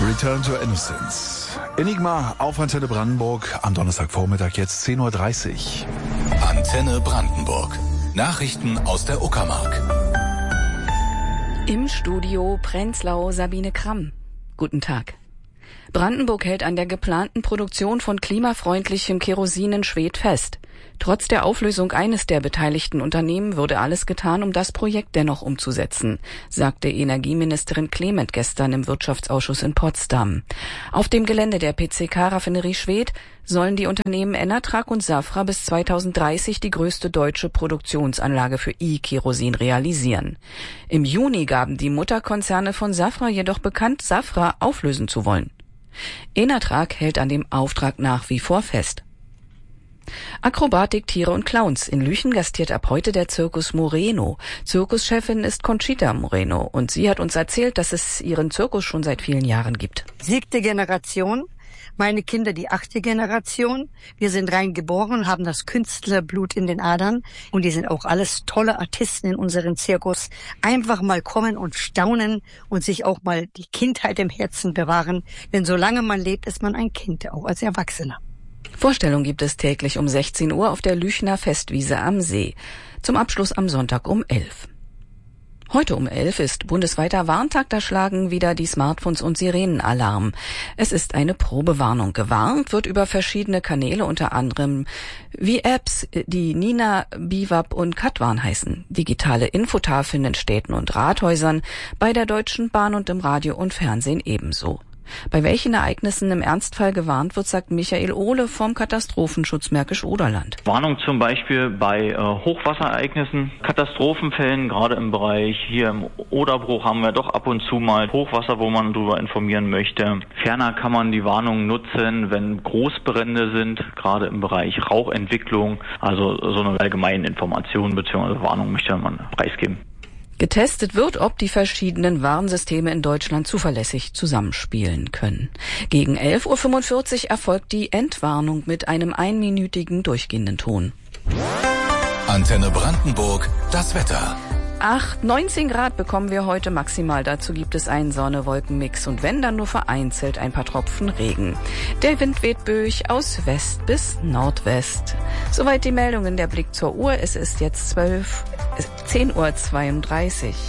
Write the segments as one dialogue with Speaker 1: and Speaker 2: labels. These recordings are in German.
Speaker 1: Return to Innocence. Enigma auf Antenne Brandenburg am Donnerstagvormittag, jetzt 10.30 Uhr.
Speaker 2: Antenne Brandenburg. Nachrichten aus der Uckermark.
Speaker 3: Im Studio Prenzlau Sabine Kramm. Guten Tag. Brandenburg hält an der geplanten Produktion von klimafreundlichem Kerosin in Schwedt fest. Trotz der Auflösung eines der beteiligten Unternehmen würde alles getan, um das Projekt dennoch umzusetzen, sagte Energieministerin Clement gestern im Wirtschaftsausschuss in Potsdam. Auf dem Gelände der PCK-Raffinerie Schwedt sollen die Unternehmen Enatrag und Safra bis 2030 die größte deutsche Produktionsanlage für E-Kerosin realisieren. Im Juni gaben die Mutterkonzerne von Safra jedoch bekannt, Safra auflösen zu wollen. Enatrag hält an dem Auftrag nach wie vor fest. Akrobatik, Tiere und Clowns. In Lüchen gastiert ab heute der Zirkus Moreno. Zirkuschefin ist Conchita Moreno und sie hat uns erzählt, dass es ihren Zirkus schon seit vielen Jahren gibt.
Speaker 4: 7. Generation, meine Kinder die 8. Generation. Wir sind rein geboren, haben das Künstlerblut in den Adern und die sind auch alles tolle Artisten in unserem Zirkus. Einfach mal kommen und staunen und sich auch mal die Kindheit im Herzen bewahren, denn solange man lebt, ist man ein Kind, auch als Erwachsener.
Speaker 3: Vorstellung gibt es täglich um 16 Uhr auf der Lüchner Festwiese am See. Zum Abschluss am Sonntag um 11. Heute um 11 ist bundesweiter Warntag, da schlagen wieder die Smartphones und Sirenen Alarm. Es ist eine Probewarnung. Gewarnt wird über verschiedene Kanäle, unter anderem wie Apps, die Nina, Biwab und Katwan heißen. Digitale Infotafeln in Städten und Rathäusern, bei der Deutschen Bahn und im Radio und Fernsehen ebenso. Bei welchen Ereignissen im Ernstfall gewarnt wird, sagt Michael Ohle vom Katastrophenschutz Märkisch-Oderland.
Speaker 5: Warnung zum Beispiel bei Hochwasserereignissen, Katastrophenfällen, gerade im Bereich hier im Oderbruch haben wir doch ab und zu mal Hochwasser, wo man darüber informieren möchte. Ferner kann man die Warnung nutzen, wenn Großbrände sind, gerade im Bereich Rauchentwicklung, also so eine allgemeine Information bzw. Warnung möchte man preisgeben.
Speaker 3: Getestet wird, ob die verschiedenen Warnsysteme in Deutschland zuverlässig zusammenspielen können. Gegen 11.45 Uhr erfolgt die Entwarnung mit einem einminütigen durchgehenden Ton.
Speaker 2: Antenne Brandenburg, das Wetter.
Speaker 3: 19 Grad bekommen wir heute maximal. Dazu gibt es einen Sonne-Wolken-Mix und wenn, dann nur vereinzelt ein paar Tropfen Regen. Der Wind weht böig aus West bis Nordwest. Soweit die Meldungen, der Blick zur Uhr. Es ist jetzt 10.32 Uhr.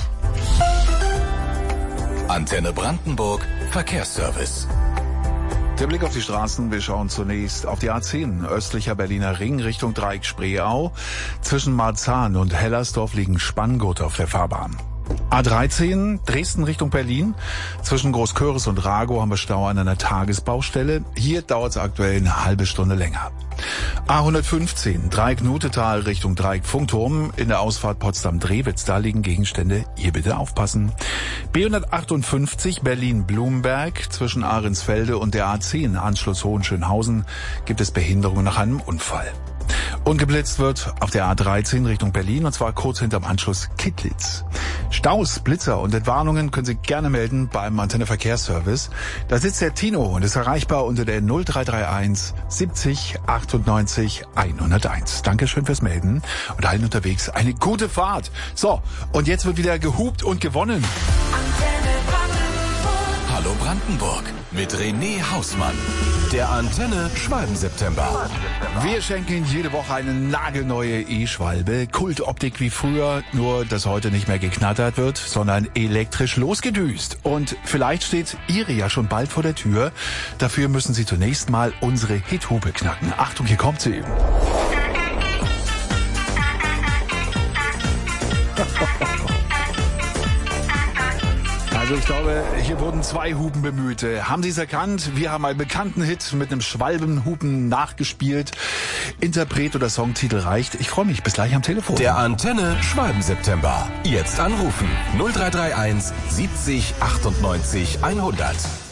Speaker 2: Antenne Brandenburg, Verkehrsservice.
Speaker 1: Der Blick auf die Straßen, wir schauen zunächst auf die A10, östlicher Berliner Ring Richtung Dreieck Spreeau. Zwischen Marzahn und Hellersdorf liegen Spanngurte auf der Fahrbahn. A13, Dresden Richtung Berlin. Zwischen Großköris und Ragow haben wir Stau an einer Tagesbaustelle. Hier dauert es aktuell eine halbe Stunde länger. A115, Dreieck Nutetal Richtung Dreieck Funkturm. In der Ausfahrt Potsdam-Drewitz, da liegen Gegenstände. Hier bitte aufpassen. B158, Berlin-Blumberg. Zwischen Ahrensfelde und der A10, Anschluss Hohenschönhausen, gibt es Behinderungen nach einem Unfall. Und geblitzt wird auf der A13 Richtung Berlin, und zwar kurz hinterm Anschluss Kittlitz. Staus, Blitzer und Entwarnungen können Sie gerne melden beim Antenne Verkehrsservice. Da sitzt der Tino und ist erreichbar unter der 0331 70 98 101. Dankeschön fürs Melden und allen unterwegs eine gute Fahrt. So, und jetzt wird wieder gehupt und gewonnen.
Speaker 2: Hallo Brandenburg mit René Hausmann. Der Antenne Schwalben-September.
Speaker 1: Wir schenken jede Woche eine nagelneue E-Schwalbe. Kultoptik wie früher, nur dass heute nicht mehr geknattert wird, sondern elektrisch losgedüst. Und vielleicht steht Ihre ja schon bald vor der Tür. Dafür müssen Sie zunächst mal unsere Hithupe knacken. Achtung, hier kommt sie. Also ich glaube, hier wurden 2 Hupen bemüht. Haben Sie es erkannt? Wir haben einen bekannten Hit mit einem Schwalbenhupen nachgespielt. Interpret oder Songtitel reicht. Ich freue mich. Bis gleich am Telefon.
Speaker 2: Der Antenne Schwalben-September. Jetzt anrufen. 0331 70 98 100.